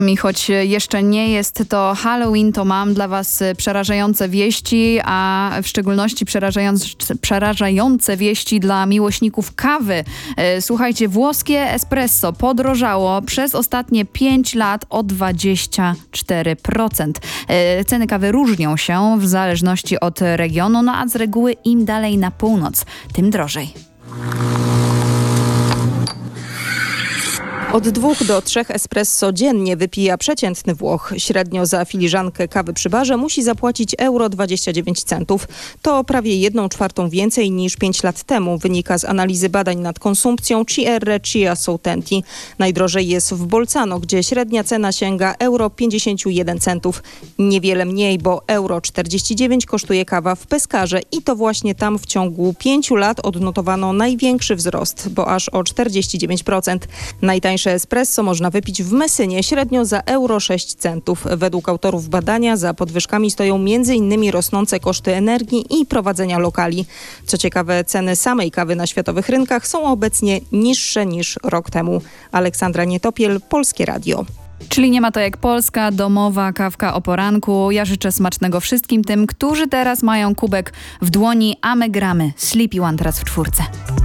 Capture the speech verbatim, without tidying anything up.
I choć jeszcze nie jest to Halloween, to mam dla was przerażające wieści, a w szczególności przerażające, przerażające wieści dla miłośników kawy. Słuchajcie, włoskie espresso podrożało przez ostatnie pięć lat o dwadzieścia cztery procent. Ceny kawy różnią się w zależności od regionu, no a z reguły im dalej na północ, tym drożej. Od dwóch do trzech espresso dziennie wypija przeciętny Włoch. Średnio za filiżankę kawy przy barze musi zapłacić euro dwadzieścia dziewięć centów. To prawie jedną czwartą więcej niż pięć lat temu, wynika z analizy badań nad konsumpcją C R Chia Soutenti. Najdrożej jest w Bolzano, gdzie średnia cena sięga euro pięćdziesiąt jeden centów. Niewiele mniej, bo euro czterdzieści dziewięć kosztuje kawa w Pescarze i to właśnie tam w ciągu pięciu lat odnotowano największy wzrost, bo aż o czterdzieści dziewięć procent. Najtańsze espresso można wypić w Messynie średnio za euro sześć centów. Według autorów badania za podwyżkami stoją między innymi rosnące koszty energii i prowadzenia lokali. Co ciekawe, ceny samej kawy na światowych rynkach są obecnie niższe niż rok temu. Aleksandra Nietopiel, Polskie Radio. Czyli nie ma to jak polska, domowa kawka o poranku. Ja życzę smacznego wszystkim tym, którzy teraz mają kubek w dłoni, a my gramy Sleepy One teraz w czwórce.